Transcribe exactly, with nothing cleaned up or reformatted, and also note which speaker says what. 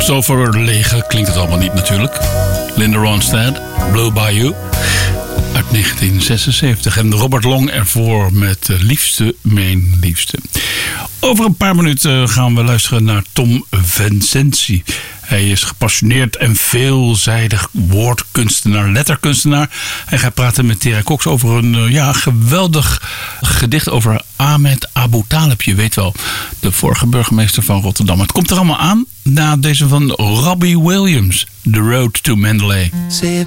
Speaker 1: Zo verlegen klinkt het allemaal niet natuurlijk. Linda Ronstadt, Blue Bayou uit negentien zesenzeventig. En Robert Long ervoor met Liefste, mijn liefste. Over een paar minuten gaan we luisteren naar Tom Vincenzi. Hij is gepassioneerd en veelzijdig woordkunstenaar, letterkunstenaar. Hij gaat praten met Tera Cox over een ja, geweldig gedicht over Ahmed Abu Talib. Je weet wel, de vorige burgemeester van Rotterdam. Het komt er allemaal aan na deze van Robbie Williams, The Road to Mandalay.